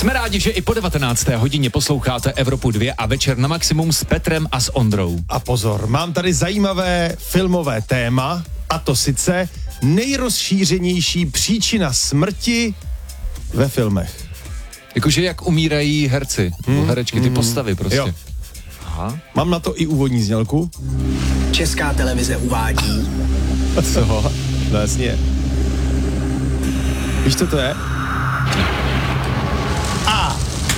Jsme rádi, že i po 19. hodině posloucháte Evropu 2 a Večer na maximum s Petrem a s Ondrou. A pozor, mám tady zajímavé filmové téma, a to sice nejrozšířenější příčina smrti ve filmech. Jakože jak umírají herci, herečky, ty postavy prostě. Jo. Aha. Mám na to i úvodní znělku. Česká televize uvádí. Co? No jasně. Víš, co to je?